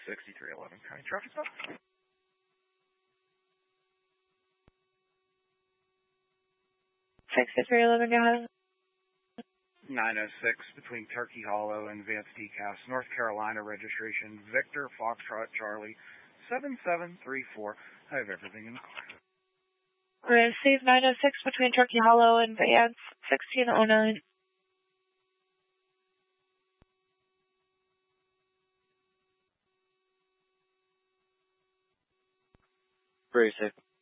6311 County Traffic Stop. 6311, go ahead. 906 between Turkey Hollow and Vance DeCast, North Carolina registration, Victor Foxtrot Charlie 7734. I have everything in the car. Receive 906 between Turkey Hollow and Vance 1609. Very safe.